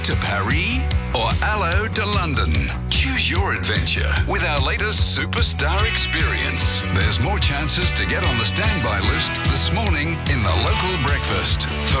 to Paris or Allo to London. Choose your adventure with our latest Superstar experience. There's more chances to get on the standby list this morning in the local breakfast. For